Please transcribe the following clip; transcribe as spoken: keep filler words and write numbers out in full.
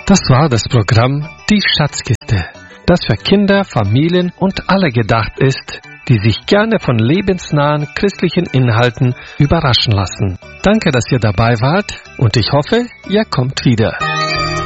Das war das Programm Die Schatzkiste, das für Kinder, Familien und alle gedacht ist, die sich gerne von lebensnahen christlichen Inhalten überraschen lassen. Danke, dass ihr dabei wart und ich hoffe, ihr kommt wieder.